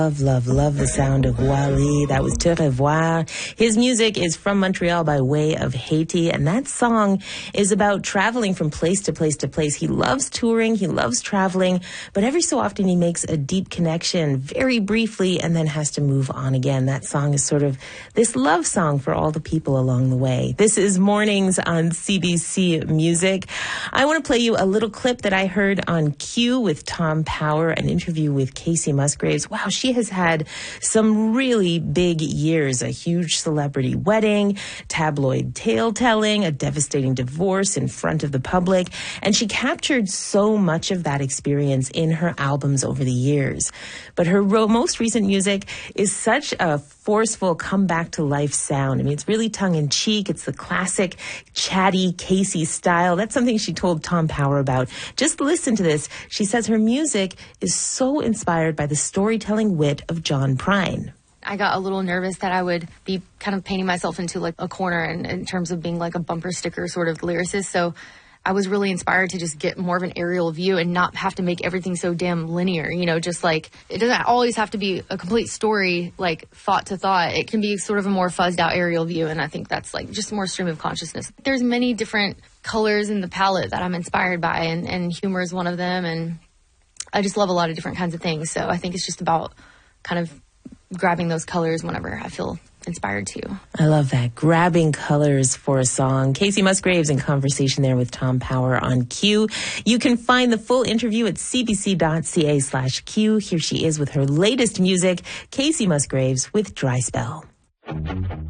Love the sound of Wally. That was Te Revoir. His music is from Montreal by way of Haiti, and that song is about traveling from place to place to place. He loves touring, he loves traveling, but every so often he makes a deep connection very briefly and then has to move on again. That song is sort of this love song for all the people along the way. This is Mornings on CBC Music. I want to play you a little clip that I heard on Q with Tom Power, an interview with Kacey Musgraves. Wow, she has had some really big years, a huge celebrity wedding, tabloid tale-telling, a devastating divorce in front of the public, and she captured so much of that experience in her albums over the years. But her most recent music is such a forceful come-back-to-life sound. I mean, it's really tongue-in-cheek. It's the classic, chatty Kacey style. That's something she told Tom Power about. Just listen to this. She says her music is so inspired by the storytelling wit of John Prine. I got a little nervous that I would be kind of painting myself into like a corner in terms of being like a bumper sticker sort of lyricist. So I was really inspired to just get more of an aerial view and not have to make everything so damn linear, you know, just like it doesn't always have to be a complete story, like thought to thought. It can be sort of a more fuzzed out aerial view. And I think that's like just more stream of consciousness. There's many different colors in the palette that I'm inspired by, and humor is one of them. And I just love a lot of different kinds of things. So I think it's just about kind of grabbing those colors whenever I feel inspired to. I love that. Grabbing colors for a song. Kacey Musgraves in conversation there with Tom Power on Q. You can find the full interview at cbc.ca/Q. Here she is with her latest music, Kacey Musgraves with Dry Spell.